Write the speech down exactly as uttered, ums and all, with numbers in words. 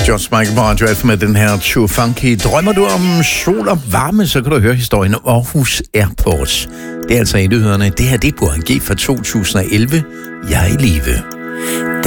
George Michael på Radio Alfa med den her Too Funky. Drømmer du om sol og varme, så kan du høre historien om Aarhus Airport. Det er altså i nyhederne. Det her det er på G fra to tusind og elleve. Jeg er i live.